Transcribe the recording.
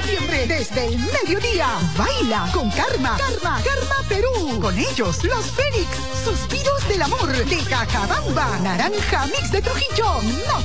septiembre desde el mediodía. Baila con Karma Perú. Con ellos, los Fénix, Suspiros del Amor de Cajabamba, Naranja Mix de Trujillo. No